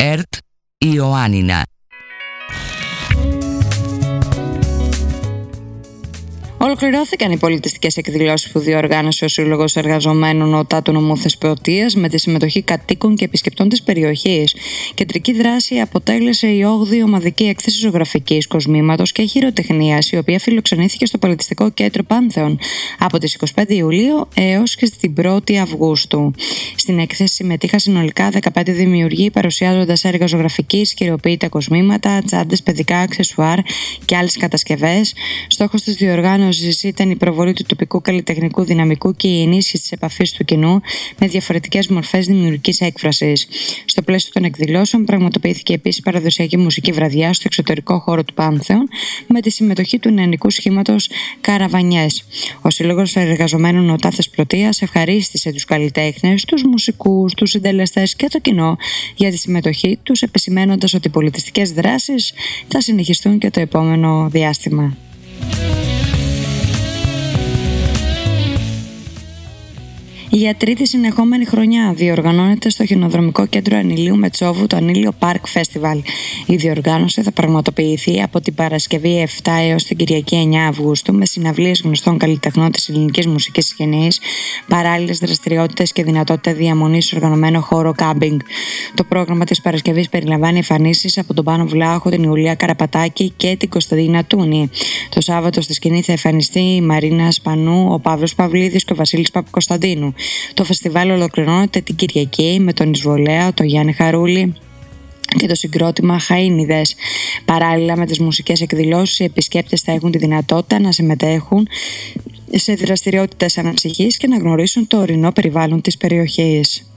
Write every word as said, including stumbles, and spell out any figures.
ΕΡΤ Ιωάννινα. Ολοκληρώθηκαν οι πολιτιστικές εκδηλώσεις που διοργάνωσε ο Σύλλογος Εργαζομένων ΟΤΑ του νομού Θεσπρωτείας με τη συμμετοχή κατοίκων και επισκεπτών της περιοχής. Κεντρική δράση αποτέλεσε η όγδοη ομαδική έκθεση ζωγραφικής, κοσμήματος και χειροτεχνίας, η οποία φιλοξενήθηκε στο Πολιτιστικό Κέντρο Πάνθεων από τις είκοσι πέντε Ιουλίου έως και την πρώτη Αυγούστου. Στην έκθεση συμμετείχαν συνολικά δεκαπέντε δημιουργοί, παρουσιάζοντας έργα ζωγραφικής, χειροποίητα κοσμήματα, τσάντες, παιδικά αξεσουάρ και άλλες κατασκευές. Στόχος της διοργάνωσης ήταν η προβολή του τοπικού καλλιτεχνικού δυναμικού και η ενίσχυση της επαφής του κοινού με διαφορετικές μορφές δημιουργικής έκφρασης. Στο πλαίσιο των εκδηλώσεων, πραγματοποιήθηκε επίσης παραδοσιακή μουσική βραδιά στο εξωτερικό χώρο του Πάνθεων με τη συμμετοχή του νεανικού σχήματος Καραβανιές. Ο Σύλλογος Εργαζομένων ΟΤΑ Θεσπρωτείας ευχαρίστησε τους καλλιτέχνες, τους μουσικούς, τους συντελεστές και το κοινό για τη συμμετοχή τους, επισημαίνοντας ότι οι πολιτιστικές δράσεις θα συνεχιστούν και το επόμενο διάστημα. Για τρίτη συνεχόμενη χρονιά διοργανώνεται στο Χιονοδρομικό Κέντρο Ανηλίου Μετσόβου το Ανήλιο Park Festival. Η διοργάνωση θα πραγματοποιηθεί από την Παρασκευή επτά έως την Κυριακή εννέα Αυγούστου με συναυλίες γνωστών καλλιτεχνών της ελληνικής μουσικής σκηνής, παράλληλες δραστηριότητες και δυνατότητα διαμονής σε οργανωμένο χώρο κάμπινγκ. Το πρόγραμμα της Παρασκευής περιλαμβάνει εμφανίσεις από τον Πάνο Βλάχο, την Ιουλία Καραπατάκη και την Κωνσταντίνα Τούνη. Το Σάββατο στη σκηνή θα εμφανιστεί η Μαρίνα Σπανού, ο Παύλος Παυλίδης και ο Βασίλης Παπακοσταντίνου. Το φεστιβάλ ολοκληρώνεται την Κυριακή με τον Εισβολέα, τον Γιάννη Χαρούλη και το συγκρότημα Χαΐνιδες. Παράλληλα με τις μουσικές εκδηλώσεις, οι επισκέπτες θα έχουν τη δυνατότητα να συμμετέχουν σε δραστηριότητες αναψυχής και να γνωρίσουν το ορεινό περιβάλλον της περιοχής.